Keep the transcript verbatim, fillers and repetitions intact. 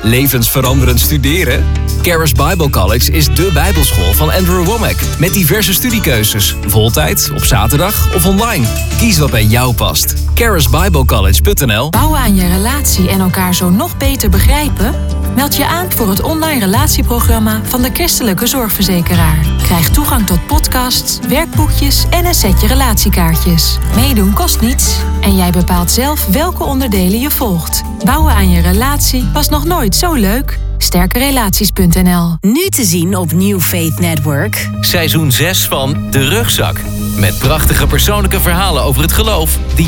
Levensveranderend studeren? Charis Bible College is dé bijbelschool van Andrew Wommack. Met diverse studiekeuzes. Voltijd, op zaterdag of online. Kies wat bij jou past. charis bible college punt n l. Bouwen aan je relatie en elkaar zo nog beter begrijpen? Meld je aan voor het online relatieprogramma van de Christelijke Zorgverzekeraar. Krijg toegang tot podcasts, werkboekjes en een setje relatiekaartjes. Meedoen kost niets en jij bepaalt zelf welke onderdelen je volgt. Bouwen aan je relatie was nog nooit zo leuk. sterkerelaties punt n l. Nu te zien op New Faith Network. Seizoen zes van De Rugzak. Met prachtige persoonlijke verhalen over het geloof die